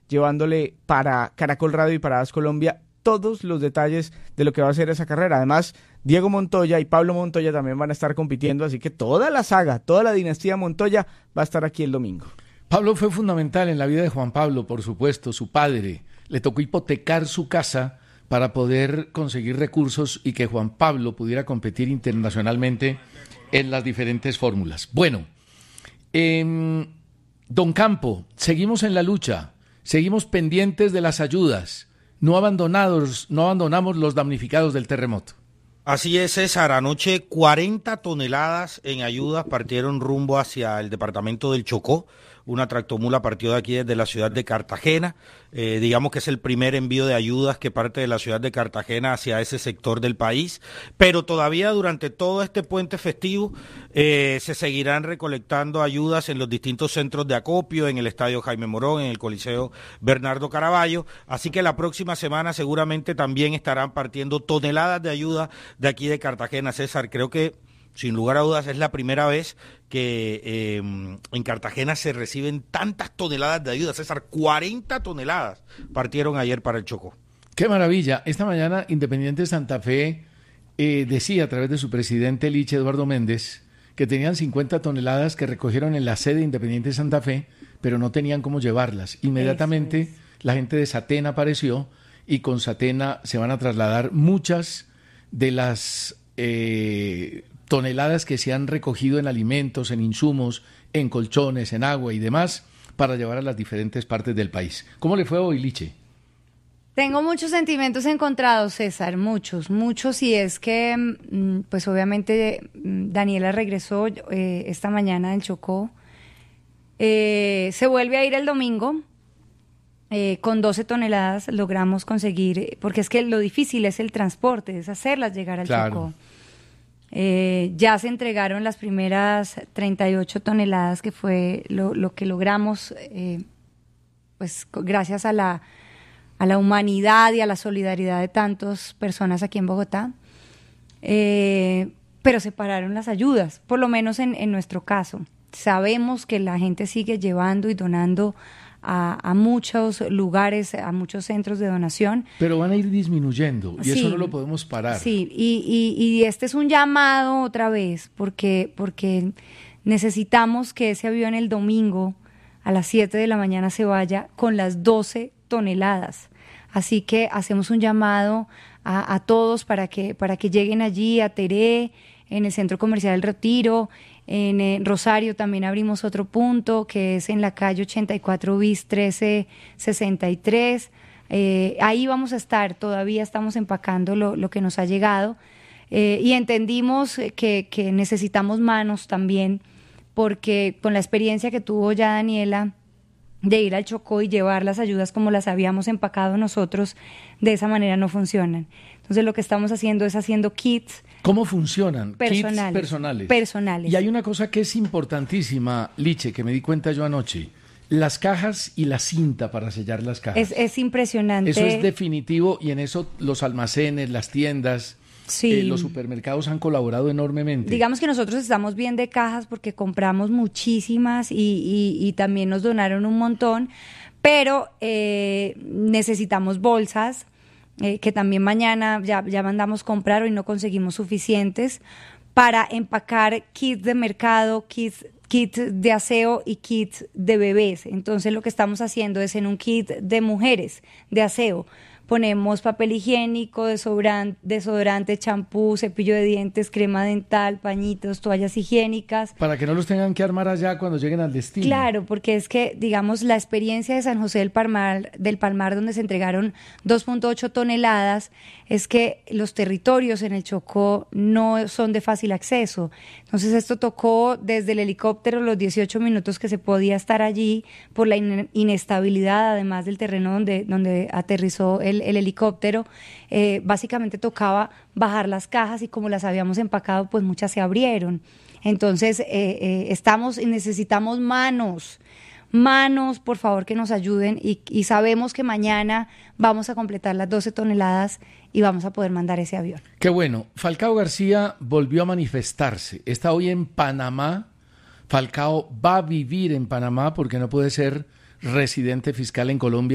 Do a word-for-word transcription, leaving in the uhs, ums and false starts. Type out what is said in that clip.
llevándole para Caracol Radio y para As Colombia todos los detalles de lo que va a ser esa carrera. Además, Diego Montoya y Pablo Montoya también van a estar compitiendo, así que toda la saga, toda la dinastía Montoya va a estar aquí el domingo. Pablo fue fundamental en la vida de Juan Pablo, por supuesto, su padre. Le tocó hipotecar su casa para poder conseguir recursos y que Juan Pablo pudiera competir internacionalmente en las diferentes fórmulas. Bueno, eh, don Campo, seguimos en la lucha, seguimos pendientes de las ayudas, no abandonados, no abandonamos los damnificados del terremoto. Así es, César. Anoche cuarenta toneladas en ayudas partieron rumbo hacia el departamento del Chocó. Una tractomula partió de aquí desde la ciudad de Cartagena. Eh, digamos que es el primer envío de ayudas que parte de la ciudad de Cartagena hacia ese sector del país. Pero todavía durante todo este puente festivo eh, se seguirán recolectando ayudas en los distintos centros de acopio, en el Estadio Jaime Morón, en el Coliseo Bernardo Caraballo. Así que la próxima semana seguramente también estarán partiendo toneladas de ayuda de aquí de Cartagena. César, creo que sin lugar a dudas es la primera vez que eh, en Cartagena se reciben tantas toneladas de ayuda. César, cuarenta toneladas partieron ayer para el Chocó. ¡Qué maravilla! Esta mañana Independiente Santa Fe eh, decía a través de su presidente Liche Eduardo Méndez que tenían cincuenta toneladas que recogieron en la sede Independiente Santa Fe, pero no tenían cómo llevarlas. Inmediatamente es. La gente de Satena apareció y con Satena se van a trasladar muchas de las Eh, toneladas que se han recogido en alimentos, en insumos, en colchones, en agua y demás, para llevar a las diferentes partes del país. ¿Cómo le fue hoy, Liche? Tengo muchos sentimientos encontrados, César, muchos, muchos, y es que, pues obviamente, Daniela regresó eh, esta mañana del Chocó, eh, se vuelve a ir el domingo, eh, con doce toneladas logramos conseguir, porque es que lo difícil es el transporte, es hacerlas llegar al claro. Chocó. Eh, ya se entregaron las primeras treinta y ocho toneladas, que fue lo, lo que logramos, eh, pues gracias a la, a la humanidad y a la solidaridad de tantas personas aquí en Bogotá. Eh, pero se pararon las ayudas, por lo menos en, en nuestro caso. Sabemos que la gente sigue llevando y donando A, a muchos lugares, a muchos centros de donación. Pero van a ir disminuyendo y sí, eso no lo podemos parar. Sí, y, y, y este es un llamado otra vez, porque, porque necesitamos que ese avión el domingo a las siete de la mañana se vaya con las doce toneladas. Así que hacemos un llamado a, a todos para que, para que lleguen allí a Teré, en el Centro Comercial El Retiro. En eh, Rosario también abrimos otro punto, que es en la calle ochenta y cuatro bis trece sesenta y tres. Eh, ahí vamos a estar, todavía estamos empacando lo, lo que nos ha llegado. Eh, y entendimos que, que necesitamos manos también, porque con la experiencia que tuvo ya Daniela de ir al Chocó y llevar las ayudas como las habíamos empacado nosotros, de esa manera no funcionan. Entonces lo que estamos haciendo es haciendo kits. ¿Cómo funcionan? Personales. Kits personales. Personales. Y hay una cosa que es importantísima, Liche, que me di cuenta yo anoche. Las cajas y la cinta para sellar las cajas. Es, es impresionante. Eso es definitivo y en eso los almacenes, las tiendas, sí. eh, los supermercados han colaborado enormemente. Digamos que nosotros estamos bien de cajas porque compramos muchísimas y, y, y también nos donaron un montón, pero eh, necesitamos bolsas, eh, que también mañana ya, ya mandamos comprar, hoy no conseguimos suficientes, para empacar kits de mercado, kits kits de aseo y kits de bebés. Entonces lo que estamos haciendo es en un kit de mujeres de aseo ponemos papel higiénico, desodorante, desodorante, champú, cepillo de dientes, crema dental, pañitos, toallas higiénicas. Para que no los tengan que armar allá cuando lleguen al destino. Claro, porque es que, digamos, la experiencia de San José del Palmar, del Palmar, donde se entregaron dos punto ocho toneladas, es que los territorios en el Chocó no son de fácil acceso. Entonces esto tocó desde el helicóptero los dieciocho minutos que se podía estar allí por la in- inestabilidad, además del terreno donde, donde aterrizó el, el helicóptero. Eh, básicamente tocaba bajar las cajas y como las habíamos empacado, pues muchas se abrieron. Entonces eh, eh, estamos y necesitamos manos, manos, por favor, que nos ayuden y, y sabemos que mañana vamos a completar las doce toneladas y vamos a poder mandar ese avión. Qué bueno. Falcao García volvió a manifestarse. Está hoy en Panamá. Falcao va a vivir en Panamá porque no puede ser residente fiscal en Colombia.